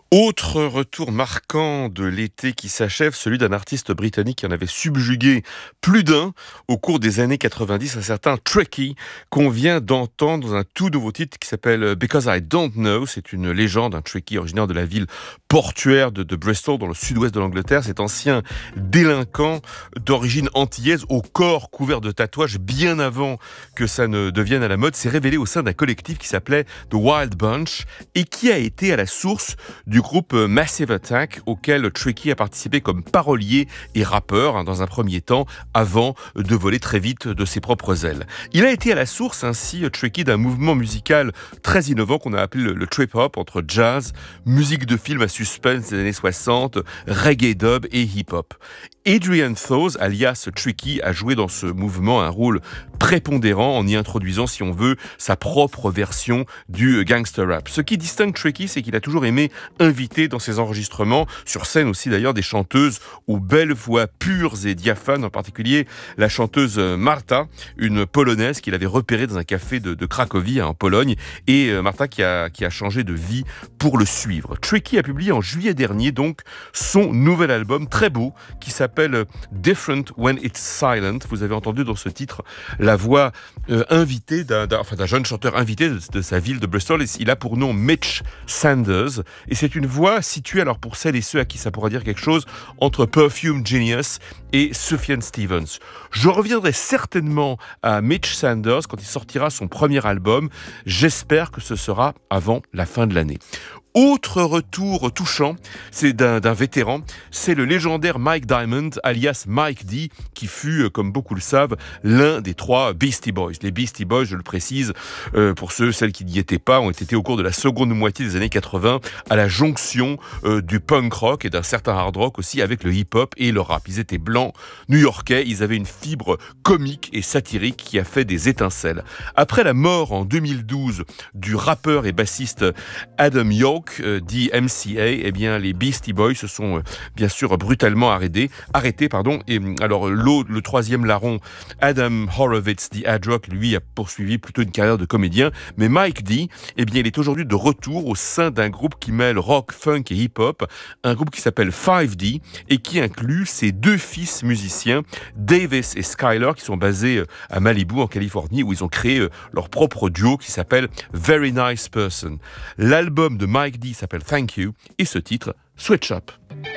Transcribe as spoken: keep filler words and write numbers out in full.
Autre retour marquant de l'été qui s'achève, celui d'un artiste britannique qui en avait subjugué plus d'un au cours des années quatre-vingt-dix, un certain Tricky, qu'on vient d'entendre dans un tout nouveau titre qui s'appelle Because I Don't Know. C'est une légende, un Tricky originaire de la ville portuaire de, de Bristol, dans le sud-ouest de l'Angleterre. Cet ancien délinquant d'origine antillaise, au corps couvert de tatouages, bien avant que ça ne devienne à la mode, s'est révélé au sein d'un collectif qui s'appelait The Wild Bunch et qui a été à la source du groupe Massive Attack, auquel Tricky a participé comme parolier et rappeur, hein, dans un premier temps, avant de voler très vite de ses propres ailes. Il a été à la source, ainsi, Tricky, d'un mouvement musical très innovant qu'on a appelé le, le trip-hop, entre jazz, musique de film à suspense des années soixante, reggae dub et hip-hop. Adrian Thoes, alias Tricky, a joué dans ce mouvement un rôle prépondérant en y introduisant, si on veut, sa propre version du gangster rap. Ce qui distingue Tricky, c'est qu'il a toujours aimé inviter dans ses enregistrements, sur scène aussi d'ailleurs, des chanteuses aux belles voix pures et diaphanes, en particulier la chanteuse Marta, une Polonaise qu'il avait repérée dans un café de, de Cracovie, en Pologne, et Marta qui a, qui a changé de vie pour le suivre. Tricky a publié en juillet dernier donc son nouvel album très beau qui s'appelle Different When It's Silent. Vous avez entendu dans ce titre la voix euh, invitée d'un, d'un, enfin, d'un jeune chanteur invité de, de sa ville de Bristol. Il a pour nom Mitch Sanders et c'est une voix située, alors pour celles et ceux à qui ça pourra dire quelque chose, entre Perfume Genius et Sufjan Stevens. Je reviendrai certainement à Mitch Sanders quand il sortira son premier album. J'espère que ce sera avant la fin de l'année. Autre retour touchant, c'est d'un, d'un vétéran, c'est le légendaire Mike Diamond, alias Mike D, qui fut, comme beaucoup le savent, l'un des trois Beastie Boys. Les Beastie Boys, je le précise, euh, pour ceux, celles qui n'y étaient pas, ont été au cours de la seconde moitié des années quatre-vingts à la jonction euh, du punk rock et d'un certain hard rock aussi avec le hip-hop et le rap. Ils étaient blancs, new-yorkais, ils avaient une fibre comique et satirique qui a fait des étincelles. Après la mort en deux mille douze du rappeur et bassiste Adam Yauch, Euh, dit M C A, eh bien les Beastie Boys se sont euh, bien sûr brutalement arrêtés, arrêtés, pardon. Et alors l'autre, le troisième larron, Adam Horovitz, dit Ad Rock, lui a poursuivi plutôt une carrière de comédien, mais Mike D, eh bien il est aujourd'hui de retour au sein d'un groupe qui mêle rock, funk et hip-hop, un groupe qui s'appelle five D et qui inclut ses deux fils musiciens, Davis et Skylar, qui sont basés à Malibu en Californie, où ils ont créé leur propre duo qui s'appelle Very Nice Person. L'album de Mike D s'appelle Thank You et ce titre, Switch Up.